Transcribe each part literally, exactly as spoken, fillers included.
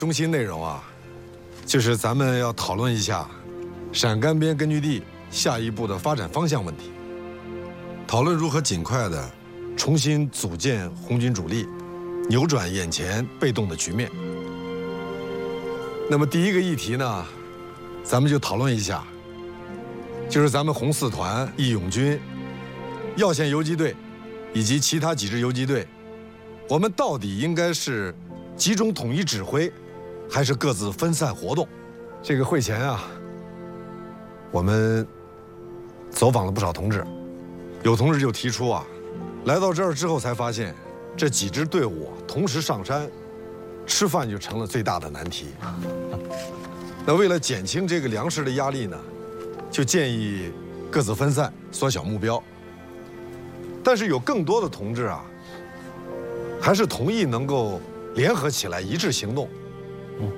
中心内容啊，就是咱们要讨论一下陕甘边根据地下一步的发展方向问题，讨论如何尽快的重新组建红军主力，扭转眼前被动的局面。那么第一个议题呢，咱们就讨论一下，就是咱们红四团、义勇军、耀县游击队以及其他几支游击队，我们到底应该是集中统一指挥，还是各自分散活动？这个会前啊，我们走访了不少同志，有同志就提出啊，来到这儿之后才发现，这几支队伍同时上山，吃饭就成了最大的难题。那为了减轻这个粮食的压力呢，就建议各自分散，缩小目标。但是有更多的同志啊，还是同意能够联合起来一致行动。嗯。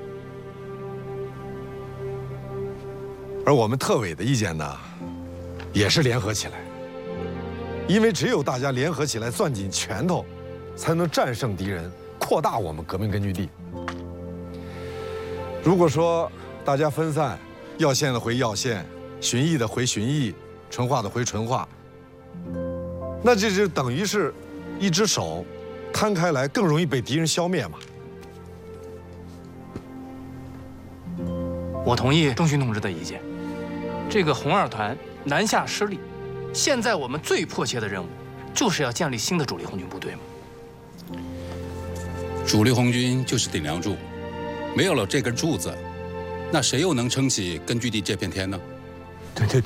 而我们特委的意见呢，也是联合起来，因为只有大家联合起来，攥紧拳头，才能战胜敌人，扩大我们革命根据地。如果说大家分散，耀县的回耀县，旬邑的回旬邑，淳化的回淳化，那这就等于是一只手摊开来，更容易被敌人消灭嘛。 我同意钟勋同志的意见。这个红二团南下失利，现在我们最迫切的任务，就是要建立新的主力红军部队嘛。 主力红军就是顶梁柱，没有了这根柱子，那谁又能撑起根据地这片天呢？ 对对对。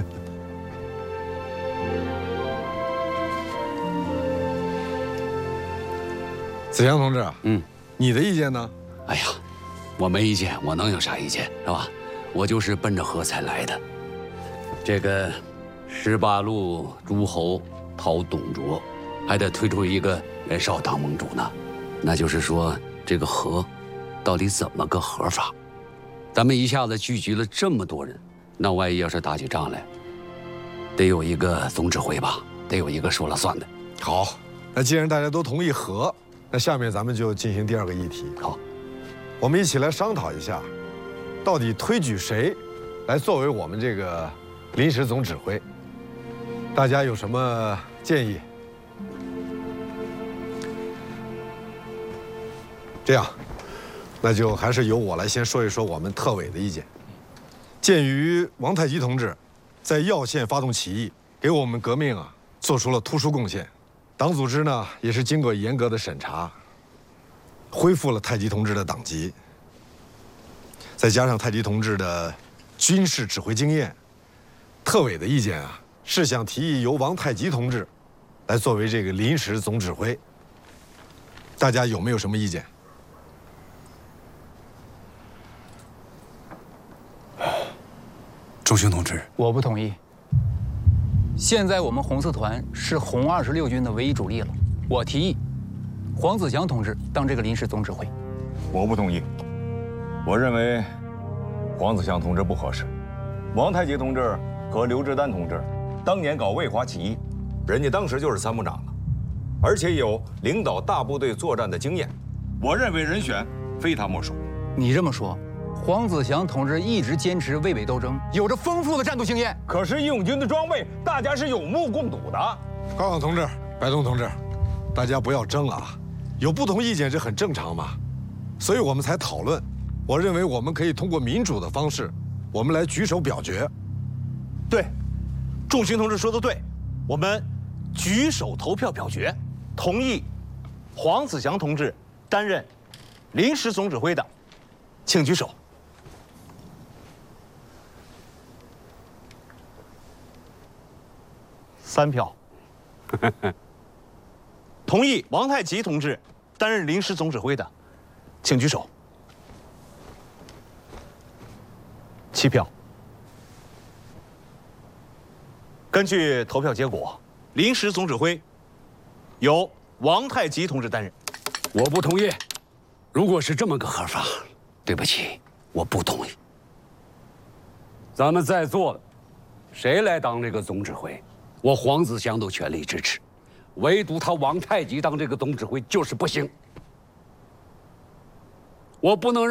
子祥同志啊， 嗯， 你的意见呢？ 哎呀，我没意见，我能有啥意见是吧？我就是奔着和才来的。这个十八路诸侯讨董卓，还得推出一个袁绍当盟主呢。那就是说，这个和到底怎么个和法？咱们一下子聚集了这么多人，那万一要是打起仗来，得有一个总指挥吧，得有一个说了算的。 好，那既然大家都同意和，那下面咱们就进行第二个议题。 好， 我们一起来商讨一下，到底推举谁来作为我们这个临时总指挥？大家有什么建议？这样，那就还是由我来先说一说我们特委的意见。鉴于王太吉同志在耀县发动起义，给我们革命啊做出了突出贡献，党组织呢也是经过严格的审查，恢复了太吉同志的党籍。再加上太吉同志的军事指挥经验，特委的意见啊是想提议由王太吉同志来作为这个临时总指挥。大家有没有什么意见？ 钟勋同志， 我不同意。现在我们红四团是红二十六军的唯一主力了，我提议黄子祥同志当这个临时总指挥。 我不同意，我认为黄子祥同志不合适。王太吉同志和刘志丹同志当年搞渭华起义，人家当时就是参谋长了，而且有领导大部队作战的经验。我认为人选非他莫属。 你这么说，黄子祥同志一直坚持渭北斗争，有着丰富的战斗经验。 可是义勇军的装备，大家是有目共睹的。 高岗同志、白东同志，大家不要争啊，有不同意见这很正常嘛，所以我们才讨论。我认为我们可以通过民主的方式，我们来举手表决。 对，仲勋同志说的对，我们举手投票表决，同意黄子祥同志担任临时总指挥的，请举手。三票。同意王太吉同志担任临时总指挥的，请举手。七票。根据投票结果，临时总指挥由王太吉同志担任。 我不同意。如果是这么个合法，对不起，我不同意。咱们在座的，谁来当这个总指挥，我黄子祥都全力支持，唯独他王太吉当这个总指挥就是不行。 我不能